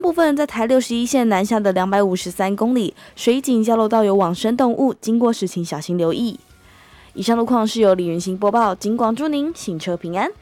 部分在台61线南下的253公里，水井交流道有往生动物，经过时请小心留意。以上路况是由李云行播报，警广祝您行车平安。